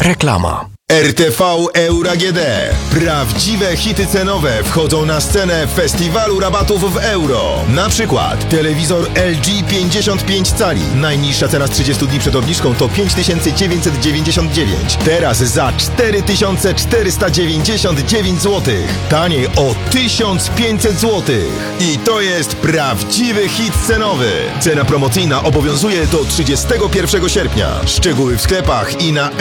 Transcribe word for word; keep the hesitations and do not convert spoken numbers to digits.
Reklama. R T V Euro A G D. Prawdziwe hity cenowe wchodzą na scenę festiwalu rabatów w euro. Na przykład telewizor L G pięćdziesiąt pięć cali. Najniższa cena z trzydziestu dni przed obniżką to pięć tysięcy dziewięćset dziewięćdziesiąt dziewięć. Teraz za cztery tysiące czterysta dziewięćdziesiąt dziewięć złotych. Taniej o tysiąc pięćset złotych. I to jest prawdziwy hit cenowy. Cena promocyjna obowiązuje do trzydziestego pierwszego sierpnia. Szczegóły w sklepach i na